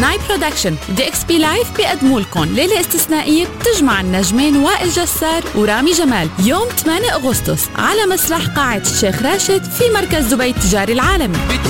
نايت برودكشن ودي اكس بي لايف بيقدموا لكم ليلة استثنائية بتجمع النجمين وائل جسار ورامي جمال يوم 8 أغسطس على مسرح قاعة الشيخ راشد في مركز دبي التجاري العالمي.